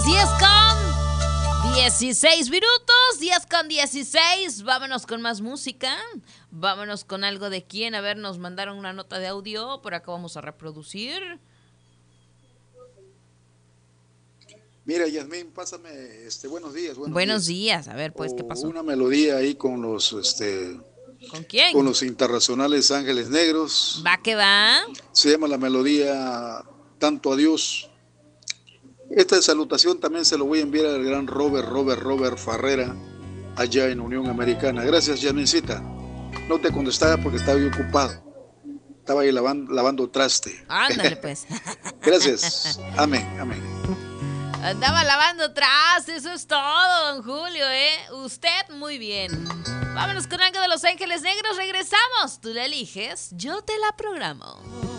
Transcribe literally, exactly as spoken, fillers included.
diez con dieciséis minutos, diez con dieciséis. Vámonos con más música. Vámonos con algo de quién. A ver, nos mandaron una nota de audio. Por acá vamos a reproducir. Mira, Yasmín, pásame, este, buenos días. Buenos, buenos días. días. A ver, pues, ¿qué pasó? Una melodía ahí con los, este... ¿Con quién? Con los internacionales Ángeles Negros. Va que va. Se llama la melodía Tanto a Dios. Esta salutación también se lo voy a enviar al gran Robert, Robert, Robert Farrera, allá en Unión Americana. Gracias, Yasmincita. No te contestaba porque estaba yo ocupado. Estaba ahí lavando, lavando traste. Ándale, pues. Gracias. Amén, amén. Andaba lavando trastes, eso es todo, don Julio, ¿eh? Usted muy bien. Vámonos con algo de Los Ángeles Negros, regresamos. Tú la eliges, yo te la programo.